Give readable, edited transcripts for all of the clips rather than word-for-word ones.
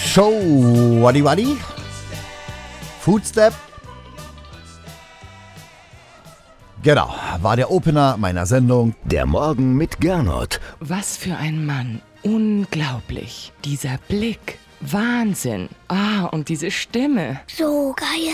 Show Waddy Waddy, Footstep. Genau, war der Opener meiner Sendung. Der Morgen mit Gernot. Was für ein Mann. Unglaublich. Dieser Blick. Wahnsinn. Und diese Stimme. So geil.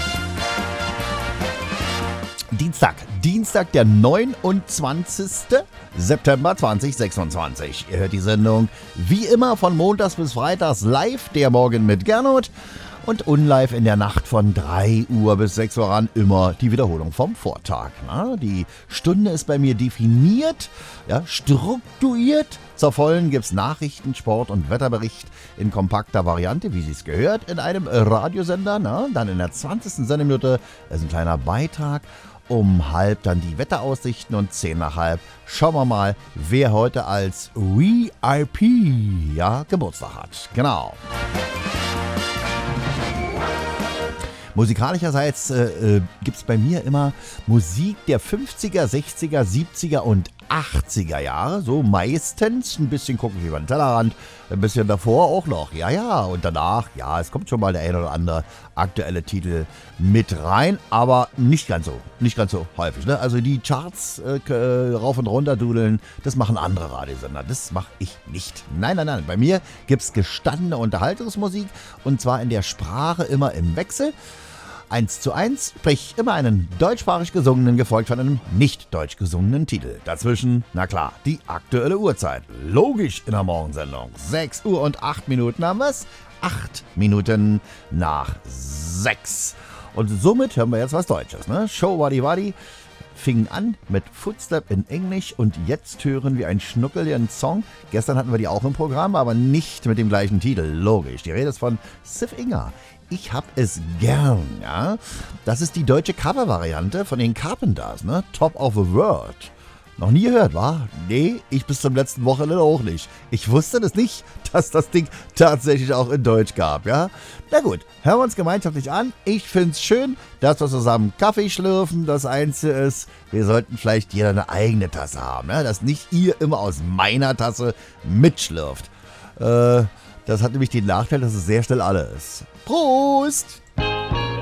Dienstag, der 29. September 2026. Ihr hört die Sendung wie immer von montags bis freitags live, der Morgen mit Gernot. Und unlive in der Nacht von 3 Uhr bis 6 Uhr an immer die Wiederholung vom Vortag. Na, die Stunde ist bei mir definiert, ja, strukturiert. Zur vollen gibt's Nachrichten, Sport und Wetterbericht in kompakter Variante, wie sich's gehört, in einem Radiosender. Na, dann in der 20. Sendeminute ist ein kleiner Beitrag. Um halb dann die Wetteraussichten und 10 nach halb schauen wir mal, wer heute als VIP Geburtstag hat. Genau. Musikalischerseits gibt es bei mir immer Musik der 50er, 60er, 70er und 80er Jahre. So meistens ein bisschen gucken wir über den Tellerrand, ein bisschen davor auch noch. Ja, und danach, ja, es kommt schon mal der ein oder andere aktuelle Titel mit rein, aber nicht ganz so häufig. Ne? Also die Charts rauf und runter dudeln, das machen andere Radiosender. Das mache ich nicht. Nein. Bei mir gibt es gestandene Unterhaltungsmusik und zwar in der Sprache immer im Wechsel. 1:1, sprich immer einen deutschsprachig gesungenen, gefolgt von einem nicht deutsch gesungenen Titel. Dazwischen, na klar, die aktuelle Uhrzeit. Logisch in der Morgensendung. 6 Uhr und 8 Minuten haben wir es. 8 Minuten nach 6. Und somit hören wir jetzt was Deutsches. Ne? Show Waddy Waddy fing an mit Footstep in Englisch und jetzt hören wir einen schnuckeligen Song. Gestern hatten wir die auch im Programm, aber nicht mit dem gleichen Titel. Logisch. Die Rede ist von Sif Inger. Ich hab es gern, ja. Das ist die deutsche Cover-Variante von den Carpenters, ne? Top of the World. Noch nie gehört, wa? Nee, ich bis zum letzten Wochenende auch nicht. Ich wusste das nicht, dass das Ding tatsächlich auch in Deutsch gab, ja. Na gut, hören wir uns gemeinschaftlich an. Ich find's schön, dass wir zusammen Kaffee schlürfen. Das Einzige ist, wir sollten vielleicht jeder eine eigene Tasse haben, ja. Dass nicht ihr immer aus meiner Tasse mitschlürft. Das hat nämlich den Nachteil, dass es sehr schnell alle ist. Prost!